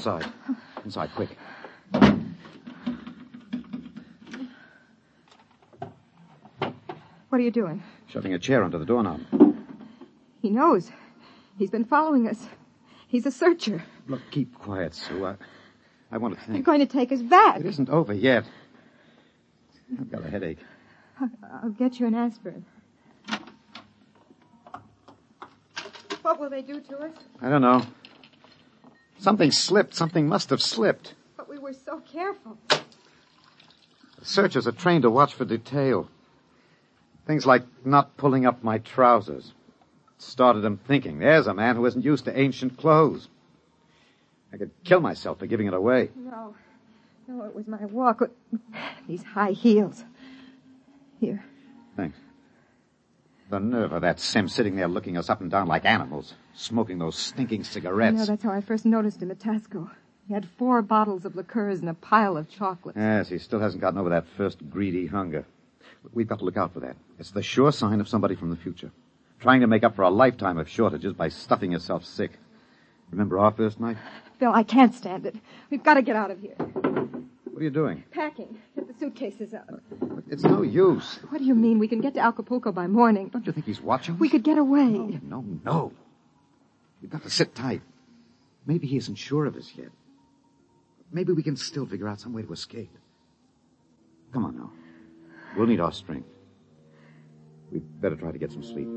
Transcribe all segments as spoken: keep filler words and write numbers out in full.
inside. Inside, quick. What are you doing? Shoving a chair under the doorknob. He knows. He's been following us. He's a searcher. Look, keep quiet, Sue. I, I want to think. They're going to take us back. It isn't over yet. I've got a headache. I'll, I'll get you an aspirin. What will they do to us? I don't know. Something slipped. Something must have slipped. But we were so careful. The searchers are trained to watch for detail. Things like not pulling up my trousers. It started them thinking, there's a man who isn't used to ancient clothes. I could kill myself for giving it away. No. No, it was my walk. These high heels. Here. Thanks. The nerve of that Sim sitting there looking us up and down like animals, smoking those stinking cigarettes. I know, that's how I first noticed him at Tasco. He had four bottles of liqueurs and a pile of chocolates. Yes, he still hasn't gotten over that first greedy hunger. We've got to look out for that. It's the sure sign of somebody from the future. Trying to make up for a lifetime of shortages by stuffing yourself sick. Remember our first night? Phil, I can't stand it. We've got to get out of here. What are you doing? Packing. Get the suitcases out. It's no use. What do you mean? We can get to Acapulco by morning. Don't you think he's watching us? We could get away. No, no, no. We've got to sit tight. Maybe he isn't sure of us yet. Maybe we can still figure out some way to escape. Come on now. We'll need our strength. We'd better try to get some sleep.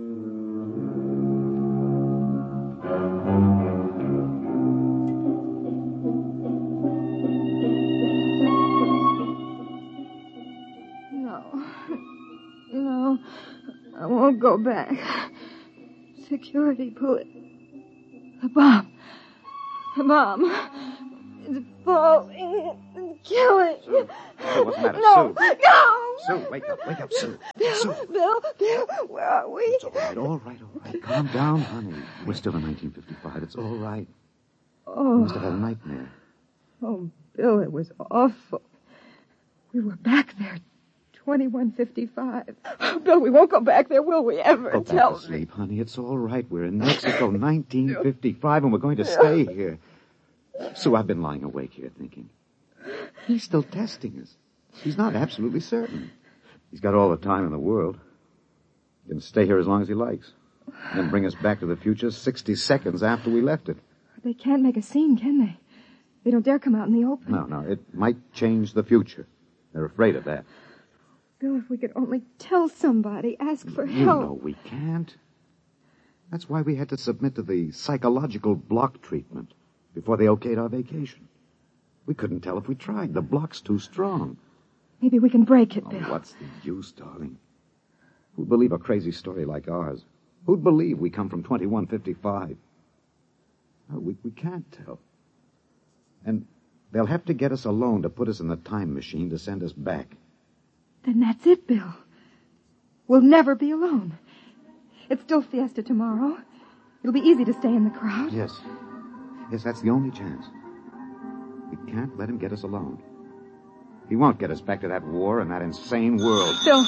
No. No. I won't go back. Security, pull it. The bomb. The bomb. It's falling and killing. Sue, Sue, what's the matter? No, Sue. no. Sue, wake up, wake up, Sue. Bill, Sue. Bill, Bill, where are we? It's all right, all right, all right. Calm down, honey. We're still in nineteen fifty-five. It's all right. Oh. You must have had a nightmare. Oh, Bill, it was awful. We were back there, twenty-one fifty-five. Oh, Bill, we won't go back there, will we ever? Go Tell back to me. sleep, honey. It's all right. We're in Mexico, nineteen fifty-five, and we're going to stay here. Sue, I've been lying awake here thinking. He's still testing us. He's not absolutely certain. He's got all the time in the world. He can stay here as long as he likes. And then bring us back to the future sixty seconds after we left it. They can't make a scene, can they? They don't dare come out in the open. No, no. It might change the future. They're afraid of that. Bill, if we could only tell somebody, ask for You help. know we can't. That's why we had to submit to the psychological block treatment before they okayed our vacation. We couldn't tell if we tried. The block's too strong. Maybe we can break it, Oh, Bill. what's the use, darling? Who'd believe a crazy story like ours? Who'd believe we come from twenty-one fifty-five? No, we, we can't tell. And they'll have to get us alone to put us in the time machine to send us back. Then that's it, Bill. We'll never be alone. It's still fiesta tomorrow. It'll be easy to stay in the crowd. Yes. Yes, that's the only chance. We can't let him get us alone. He won't get us back to that war and that insane world. Bill.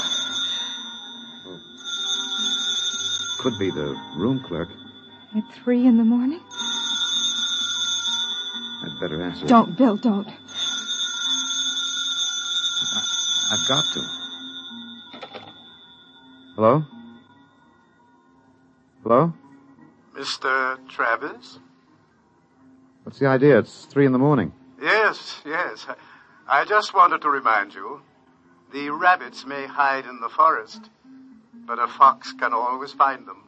Could be the room clerk. At three in the morning? I'd better answer. Don't, Bill, don't. I, I've got to. Hello? Hello? Mister Travis? What's the idea? It's three in the morning. Yes, yes. I just wanted to remind you. The rabbits may hide in the forest, but a fox can always find them.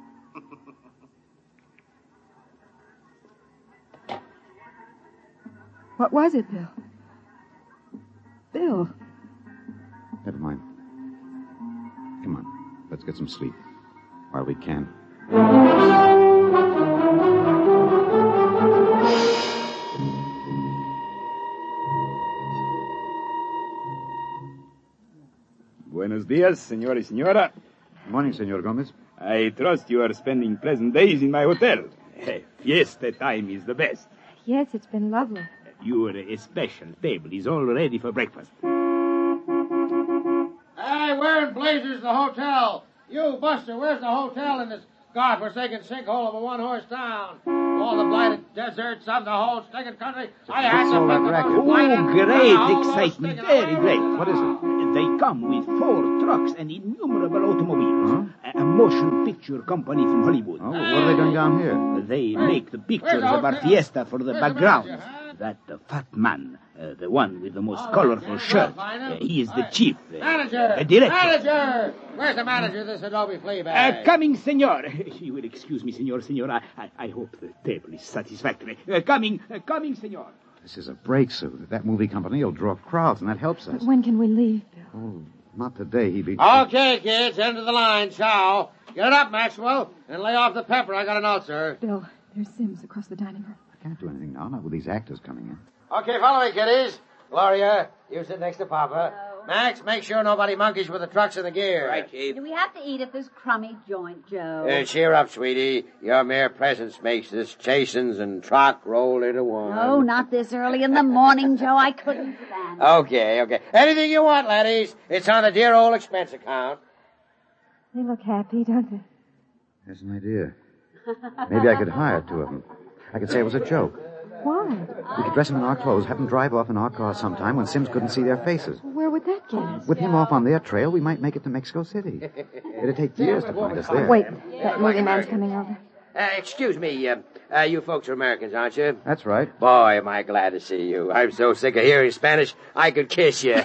What was it, Bill? Bill. Never mind. Come on. Let's get some sleep. While we can. Buenos dias, senor y señora. Good morning, Senor Gomez. I trust you are spending pleasant days in my hotel. Fiesta time is the best. Yes, it's been lovely. Your special table is all ready for breakfast. Hey, where in blazes the hotel? You, Buster, where's the hotel in this godforsaken sinkhole of a one-horse town? All the blighted deserts of the whole stinking country. I had all that to racket? Oh, great excitement. Very great. What is it? They come with four trucks and innumerable automobiles. A, a motion picture company from Hollywood. Oh, what are they doing down here? They make the pictures of our fiesta for the backgrounds. That uh, fat man, uh, the one with the most colorful shirt, uh, he is the chief, uh, Manager! the director. Manager! Where's the manager of this Adobe flea bag? Uh, coming, senor. You will excuse me, senor, senor. I, I, I hope the table is satisfactory. Uh, coming, uh, coming, senor. This is a breakthrough. That movie company will draw crowds, and that helps us. When can we leave, Bill? Oh, not today. He'd be... Okay, kids, end of the line, ciao. Get it up, Maxwell, and lay off the pepper. I got a note, sir. Bill, there's Sims across the dining room. I can't do anything now, not with these actors coming in. Okay, follow me, kiddies. Gloria, you sit next to Papa. Hello. Max, make sure nobody monkeys with the trucks and the gear. Right, Chief. Do we have to eat at this crummy joint, Joe? Uh, cheer up, sweetie. Your mere presence makes this chasins and truck roll into one. Oh, not this early in the morning, Joe. I couldn't stand it. Okay, okay. Anything you want, laddies. It's on the dear old expense account. They look happy, don't they? There's an idea. Maybe I could hire two of them. I could say it was a joke. Why? We could dress them in our clothes, have them drive off in our car sometime when Sims couldn't see their faces. Where would that get us? With him off on their trail, we might make it to Mexico City. It'd take years to find us there. Wait, that movie man's coming over. Uh, excuse me, uh, uh, you folks are Americans, aren't you? That's right. Boy, am I glad to see you. I'm so sick of hearing Spanish, I could kiss you.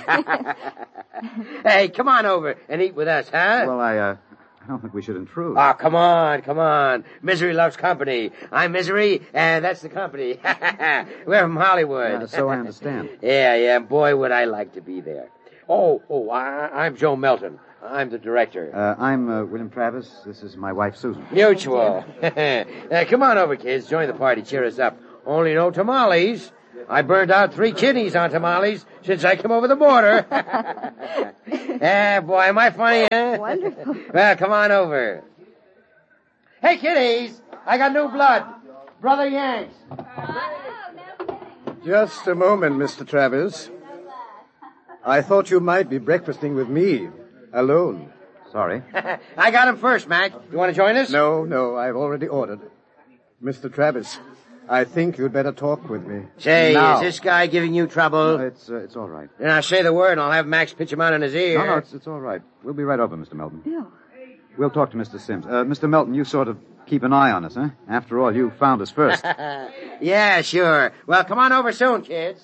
Hey, come on over and eat with us, huh? Well, I, uh, I don't think we should intrude. Oh, come on, come on. Misery loves company. I'm Misery, and that's the company. We're from Hollywood. Uh, so I understand. Yeah, yeah. Boy, would I like to be there. Oh, oh, I, I'm Joe Melton. I'm the director. Uh, I'm uh, William Travis. This is my wife, Susan. Mutual. uh, come on over, kids. Join the party. Cheer us up. Only no tamales. I burned out three kidneys on tamales since I came over the border. Eh, boy, am I funny, huh? Wonderful. Well, come on over. Hey, kiddies, I got new blood. Brother Yanks. Just a moment, Mister Travis. I thought you might be breakfasting with me, alone. Sorry. I got him first, Mac. You want to join us? No, no, I've already ordered. Mister Travis, I think you'd better talk with me. Say, now. is this guy giving you trouble? No, it's, uh, it's all right. Then I'll say the word and I'll have Max pitch him out in his ear. No, no, it's, it's all right. We'll be right over, Mister Melton. Bill. We'll talk to Mister Sims. Uh, Mister Melton, you sort of keep an eye on us, huh? After all, you found us first. Yeah, sure. Well, come on over soon, kids.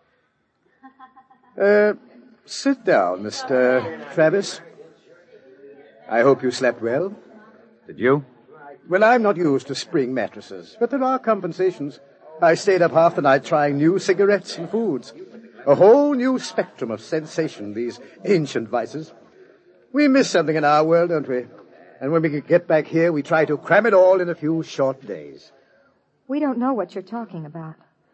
Uh, sit down, Mister Travis. I hope you slept well. Did you? Well, I'm not used to spring mattresses, but there are compensations. I stayed up half the night trying new cigarettes and foods. A whole new spectrum of sensation, these ancient vices. We miss something in our world, don't we? And when we get back here, we try to cram it all in a few short days. We don't know what you're talking about.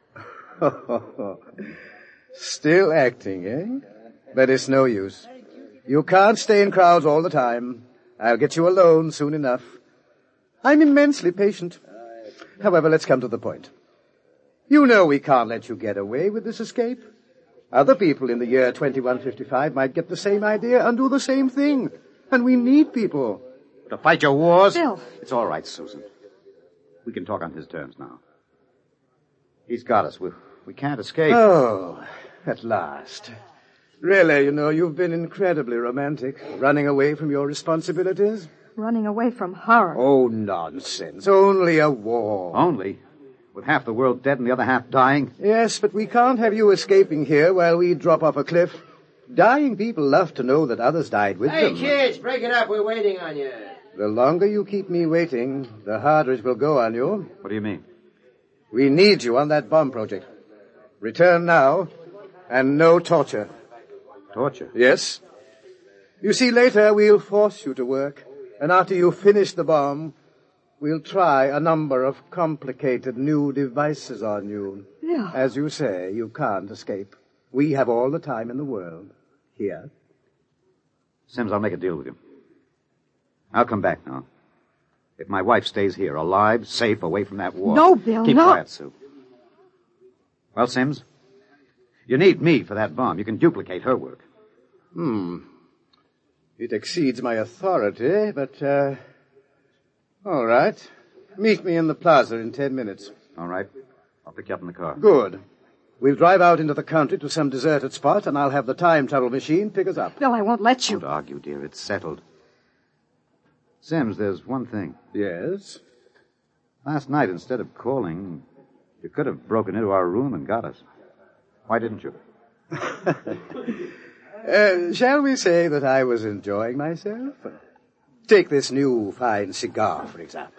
Still acting, eh? But it's no use. You can't stay in crowds all the time. I'll get you alone soon enough. I'm immensely patient. However, let's come to the point. You know we can't let you get away with this escape. Other people in the year twenty-one fifty-five might get the same idea and do the same thing. And we need people. To fight your wars? Bill. It's all right, Susan. We can talk on his terms now. He's got us. We, we can't escape. Oh, at last. Really, you know, you've been incredibly romantic, running away from your responsibilities. Running away from horror. Oh, nonsense. Only a war. Only? With half the world dead and the other half dying? Yes, but we can't have you escaping here while we drop off a cliff. Dying people love to know that others died with Hey, them. kids, break it up. We're waiting on you. The longer you keep me waiting, the harder it will go on you. What do you mean? We need you on that bomb project. Return now, and no torture. Torture? Yes? You see, later we'll force you to work, and after you finish the bomb, we'll try a number of complicated new devices on you. Yeah. As you say, you can't escape. We have all the time in the world. Here. Sims, I'll make a deal with you. I'll come back now. If my wife stays here, alive, safe, away from that war. No, Bill, Keep no. quiet, Sue. Well, Sims, you need me for that bomb. You can duplicate her work. Hmm. It exceeds my authority, but, uh... all right. Meet me in the plaza in ten minutes. All right. I'll pick you up in the car. Good. We'll drive out into the country to some deserted spot, and I'll have the time travel machine pick us up. Bill, I won't let you. Don't argue, dear. It's settled. Sims, there's one thing. Yes? Last night, instead of calling, you could have broken into our room and got us. Why didn't you? uh, shall we say that I was enjoying myself? Take this new fine cigar, for example.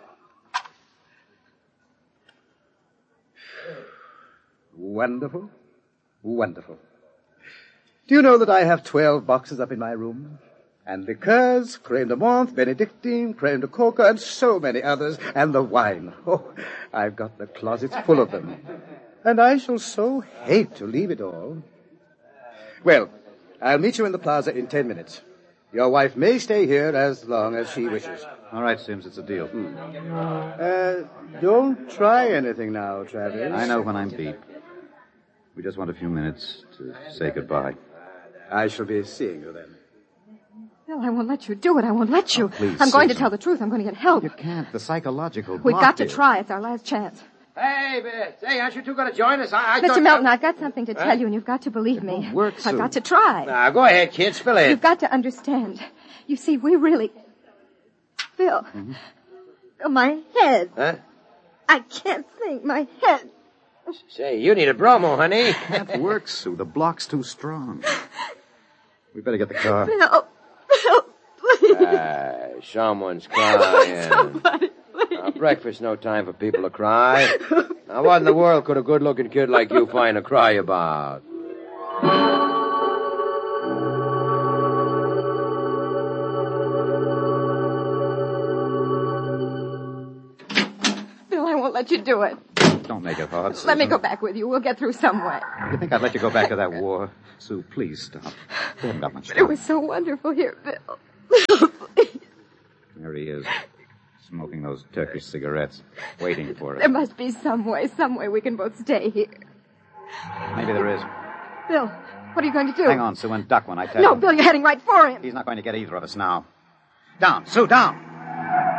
Wonderful. Wonderful. Do you know that I have twelve boxes up in my room? And liqueurs, creme de menthe, Benedictine, creme de coca, and so many others. And the wine. Oh, I've got the closets full of them. And I shall so hate to leave it all. Well, I'll meet you in the plaza in ten minutes. Your wife may stay here as long as she wishes. All right, Sims, it's a deal. Hmm. Uh, don't try anything now, Travis. I know when I'm beat. We just want a few minutes to say goodbye. I shall be seeing you then. Bill, I won't let you do it. I won't let you. Oh, please, I'm going Susan. to tell the truth. I'm going to get help. You can't. The psychological We've block got to is- try. It's our last chance. Hey, Beth. Hey, aren't you two going to join us? I, I Mister thought- Melton, I've got something to tell Huh? you, and you've got to believe me. won't work, I've Sue. got to try. Now, go ahead, kid. Spill it. You've got to understand. You see, we really... Bill. Mm-hmm. Bill, my head. Huh? I can't think. My head. Say, you need a bromo, honey. That works, Sue. The block's too strong. We better get the car. Bill. Bill, please. Ah, someone's crying. Somebody, please. Now, breakfast, no time for people to cry. Now, what in the world could a good-looking kid like you find to cry about? Bill, I won't let you do it. Don't make it hard, Susan. Let me go back with you. We'll get through some way. You think I'd let you go back to that war? Sue, please stop. We haven't got much It time. was so wonderful here, Bill. Bill, please. There he is, smoking those Turkish cigarettes, waiting for us. There must be some way, some way we can both stay here. Maybe there is. Bill, what are you going to do? Hang on, Sue, and duck when I tell No, you. Bill, you're heading right for him. He's not going to get either of us now. Down, Sue, down!